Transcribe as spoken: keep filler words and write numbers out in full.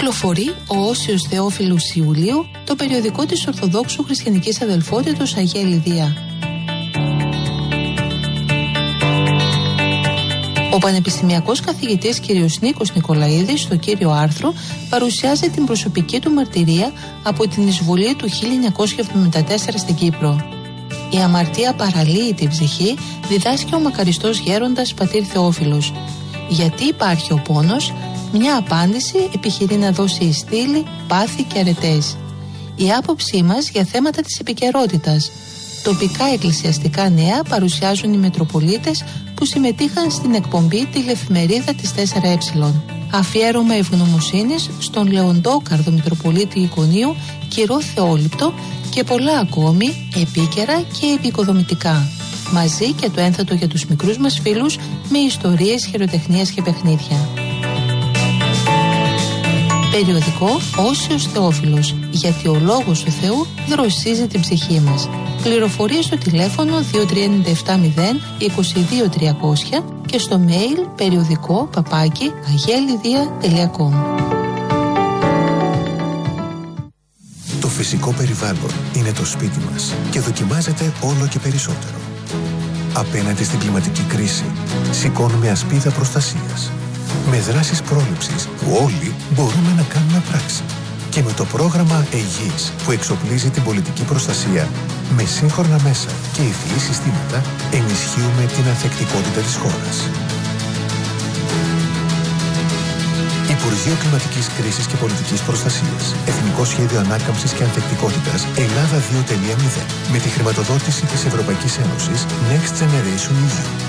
Κυκλοφορεί ο Όσιος Θεόφιλος Ιουλίου, το περιοδικό της Ορθοδόξου Χριστιανικής Αδελφότητος Αγία Λιδία. Ο πανεπιστημιακός καθηγητής κ. Νίκος Νικολαίδης στο κύριο άρθρο παρουσιάζει την προσωπική του μαρτυρία από την εισβολή του χίλια εννιακόσια εβδομήντα τέσσερα στην Κύπρο. Η αμαρτία παραλύει την ψυχή, διδάσκει ο μακαριστός γέροντας πατήρ Θεόφιλος. Γιατί υπάρχει ο πόνος? Μια απάντηση επιχειρεί να δώσει η στήλη, πάθη και αρετές. Η άποψή μας για θέματα της επικαιρότητας. Τοπικά εκκλησιαστικά νέα παρουσιάζουν οι Μητροπολίτες που συμμετείχαν στην εκπομπή τηλεφημερίδα της τέσσερα ε. Αφιέρωμα ευγνωμοσύνης στον Λεοντόκαρδο Μητροπολίτη Εικονίου, Κυρό Θεόληπτο και πολλά ακόμη επίκαιρα και επικοδομητικά. Μαζί και το ένθετο για τους μικρούς μας φίλους με ιστορίες, χειροτεχνίας και παιχνίδια. Περιοδικό Όσιος Θεόφιλος, γιατί ο λόγος του Θεού δροσίζει την ψυχή μας. Πληροφορίες στο τηλέφωνο δύο τρία εννιά επτά μηδέν είκοσι δύο τριακόσια και στο mail περιοδικό παπάκι αγιαλιδία τελεία κομ. Το φυσικό περιβάλλον είναι το σπίτι μας και δοκιμάζεται όλο και περισσότερο. Απέναντι στην κλιματική κρίση, σηκώνουμε ασπίδα προστασίας. Με δράσεις πρόληψης που όλοι μπορούμε να κάνουμε πράξη. Και με το πρόγραμμα Αιγής που εξοπλίζει την πολιτική προστασία με σύγχρονα μέσα και ευφυή συστήματα, ενισχύουμε την ανθεκτικότητα της χώρας. Υπουργείο Κλιματικής Κρίσης και Πολιτικής Προστασίας. Εθνικό Σχέδιο Ανάκαμψης και Ανθεκτικότητας Ελλάδα δύο τελεία μηδέν. Με τη χρηματοδότηση της Ευρωπαϊκής Ένωσης Next Generation ι γιου.